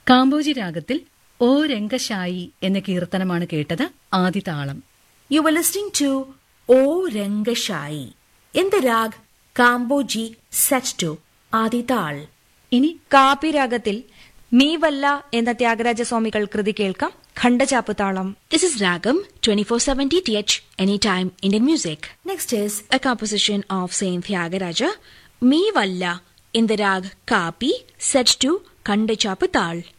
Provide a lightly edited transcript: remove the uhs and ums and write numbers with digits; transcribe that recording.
കാമ്പോജി രാഗത്തിൽ ഓ രംഗശായി എന്ന കീർത്തനമാണ് കേട്ടത്. ആദിതാളം. You were listening to O Rangashayi in the rag Kamboji set to Adital. ഇനി കാപ്പി രാഗത്തിൽ മീ വല്ല എന്ന ത്യാഗരാജസ്വാമികൾ കൃതി കേൾക്കാം. ഖണ്ഡചാപ്പ് താളം. This is Ragam 24/7 DTH anytime Indian music. Next is A composition of Saint Tyagaraja, Me Valla in the rag Kapi set to Kandachappatal.